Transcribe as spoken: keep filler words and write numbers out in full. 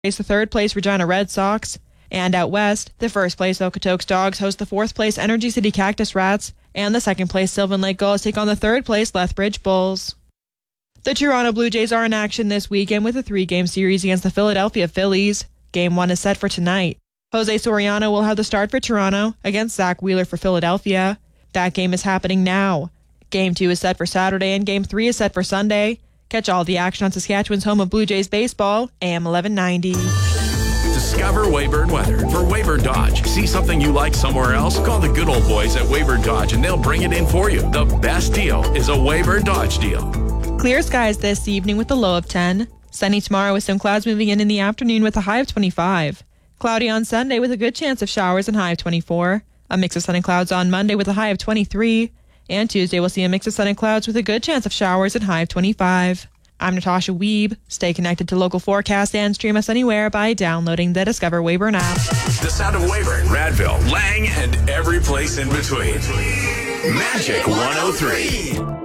face the third-place Regina Red Sox. And out west, the first-place Okotoks Dogs host the fourth-place Energy City Cactus Rats, and the second-place Sylvan Lake Gulls take on the third-place Lethbridge Bulls. The Toronto Blue Jays are in action this weekend with a three-game series against the Philadelphia Phillies. Game one is set for tonight. Jose Soriano will have the start for Toronto against Zach Wheeler for Philadelphia. That game is happening now. Game two is set for Saturday, and Game three is set for Sunday. Catch all the action on Saskatchewan's home of Blue Jays baseball, A M eleven ninety. Discover Weyburn Weather for Weyburn Dodge. See something you like somewhere else? Call the good old boys at Weyburn Dodge and they'll bring it in for you. The best deal is a Weyburn Dodge deal. Clear skies this evening with a low of ten. Sunny tomorrow with some clouds moving in in the afternoon with a high of twenty-five. Cloudy on Sunday with a good chance of showers and high of twenty-four. A mix of sun and clouds on Monday with a high of twenty-three. And Tuesday we'll see a mix of sun and clouds with a good chance of showers and high of twenty-five. I'm Natasha Wiebe. Stay connected to local forecast and stream us anywhere by downloading the Discover Weyburn app. The sound of Weyburn, Radville, Lang, and every place in between. Magic one oh three.